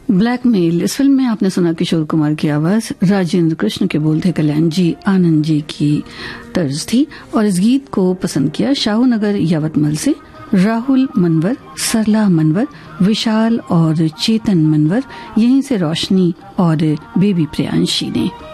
Blackmail इस film में आपने सुना किशोर कुमार की आवाज, राजेंद्र कृष्ण के बोल थे कल्याण जी, आनंद जी की तर्ज थी। और इस गीत को पसंद किया शाहूनगर यवतमल से राहुल मनवर, सरला मनवर, विशाल और चेतन मनवर, यहीं से रोशनी और बेबी प्रियांशी ने।